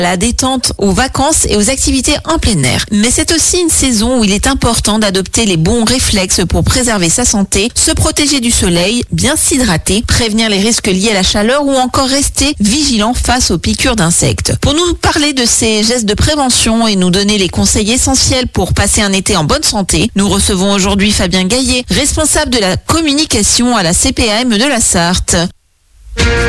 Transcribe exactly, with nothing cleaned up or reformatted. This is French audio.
la détente, aux vacances et aux activités en plein air. Mais c'est aussi une saison où il est important d'adopter les bons réflexes pour préserver sa santé, se protéger du soleil, bien s'hydrater, prévenir les risques liés à la chaleur ou encore rester vigilant face aux piqûres d'insectes. Pour nous parler de ces gestes de prévention et nous donner les conseils essentiels pour passer un été en bonne santé, nous recevons aujourd'hui Fabien Gaillet, responsable de la communication à la C P A M de la Sarthe.